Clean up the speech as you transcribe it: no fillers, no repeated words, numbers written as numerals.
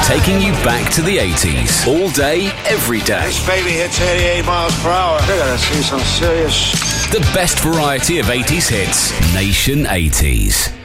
taking you back to the 80s. All day, every day. This baby hits 88 miles per hour. They gotta see some serious The best variety of 80s hits. Nation 80s.